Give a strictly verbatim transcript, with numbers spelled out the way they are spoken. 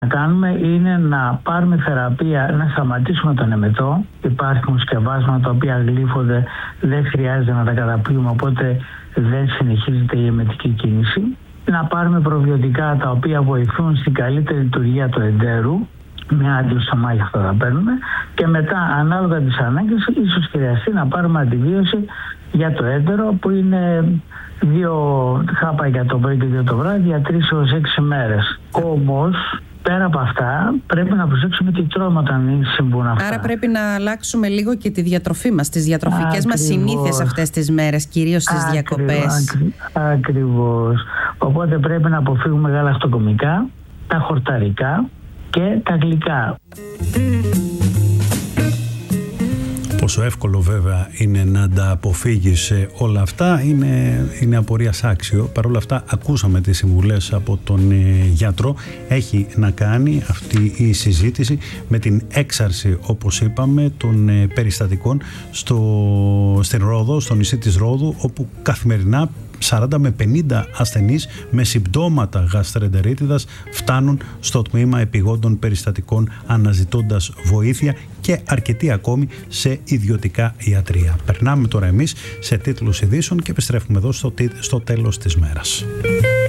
να κάνουμε είναι να πάρουμε θεραπεία, να σταματήσουμε τον εμετό. Υπάρχουν σκευάσματα τα οποία γλύφονται, δεν χρειάζεται να τα καταπίουμε, οπότε δεν συνεχίζεται η εμετική κίνηση. Να πάρουμε προβιωτικά τα οποία βοηθούν στην καλύτερη λειτουργία του εντέρου. Με αντιοσωμάγια αυτά τα παίρνουμε. Και μετά, ανάλογα τις ανάγκες, ίσως χρειαστεί να πάρουμε αντιβίωση για το έντερο, που είναι δύο χάπα για το πρωί και δύο το βράδυ για τρεις έως έξι μέρες. Όμως, πέρα από αυτά, πρέπει να προσέξουμε τι τρώμε όταν συμβούν αυτά. Άρα πρέπει να αλλάξουμε λίγο και τη διατροφή μας, τις διατροφικές μας συνήθειες αυτές τις μέρες, κυρίως στις διακοπές. Ακριβώς. Οπότε πρέπει να αποφύγουμε γαλακτοκομικά, τα χορταρικά και τα γλυκά. Πόσο εύκολο βέβαια είναι να τα αποφύγεις όλα αυτά, είναι, είναι απορίας άξιο. Παρ' όλα αυτά ακούσαμε τις συμβουλές από τον ε, γιατρό. Έχει να κάνει αυτή η συζήτηση με την έξαρση, όπως είπαμε, των ε, περιστατικών στο, στην Ρόδο, στο νησί της Ρόδου, όπου καθημερινά σαράντα με πενήντα ασθενείς με συμπτώματα γαστρεντερίτιδας φτάνουν στο τμήμα επιγόντων περιστατικών αναζητώντας βοήθεια, και αρκετοί ακόμη σε ιδιωτικά ιατρεία. Περνάμε τώρα εμείς σε τίτλους ειδήσεων και επιστρέφουμε εδώ στο, στο τέλος της μέρας.